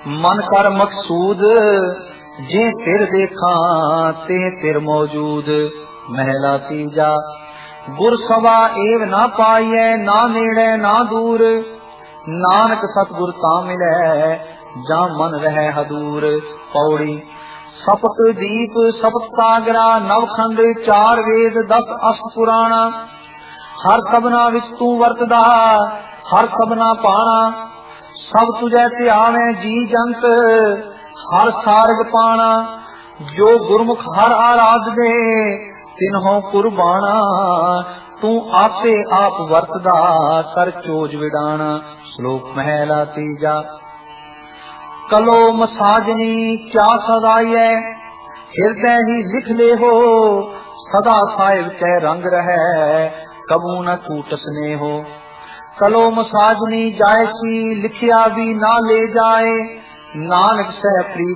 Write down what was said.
मन कर मकसूद जे तिर देखा ते तिर मौजूद। महला तीजा गुर सभा एव ना पाइए ना नेड़े ना दूर। नानक सतगुर ता मिले जा मन रहे हदूर। पौड़ी सपत दीप सपत सागरा नवखंड चार वेद 10 अष्ट पुराणा। हर सबना विच तू वरतदा हर सबना पाना। सब तुझे ध्यावे जी जंत हर सारग पाना। जो गुरमुख हर आराध दे तिन्हों कुर्बाना। तू आपे आप वरतदा कर चोज विडाना। श्लोक महला तीजा कलो मसाजनी क्या सदाइए हृदय ही लिख ले हो। सदा साहिब के रंग रहे कबू न कूटसने हो। कलो मसाजनी जायसी लिखिया भी ना ले जाए। नानक सह प्रीत